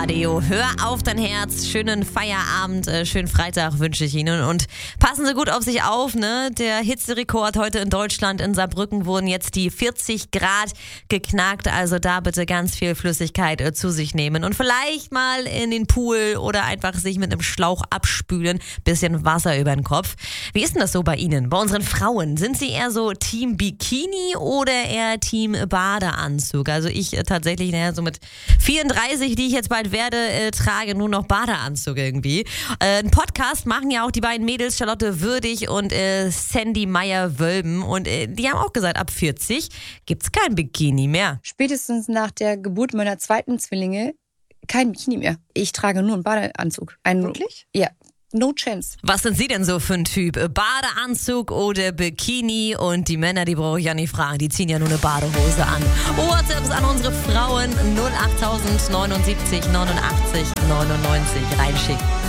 Hitradio. Hör auf dein Herz. Schönen Feierabend, schönen Freitag wünsche ich Ihnen. Und passen Sie gut auf sich auf, ne? Der Hitzerekord heute in Deutschland, in Saarbrücken, wurden jetzt die 40 Grad geknackt. Also da bitte ganz viel Flüssigkeit zu sich nehmen. Und vielleicht mal in den Pool oder einfach sich mit einem Schlauch abspülen. Bisschen Wasser über den Kopf. Wie ist denn das so bei Ihnen? Bei unseren Frauen? Sind Sie eher so Team Bikini oder eher Team Badeanzug? Also ich tatsächlich, so mit 34, die ich jetzt bald werde, trage nur noch Badeanzug irgendwie. Einen Podcast machen ja auch die beiden Mädels, Charlotte Würdig und Sandy Meyer-Wölben. Und die haben auch gesagt, ab 40 gibt's kein Bikini mehr. Spätestens nach der Geburt meiner zweiten Zwillinge kein Bikini mehr. Ich trage nur einen Badeanzug. Wirklich? Ja. No chance. Was sind Sie denn so für ein Typ? Badeanzug oder Bikini? Und die Männer, die brauche ich ja nicht fragen. Die ziehen ja nur eine Badehose an. WhatsApps an unsere Frauen 08079 89 99 reinschicken.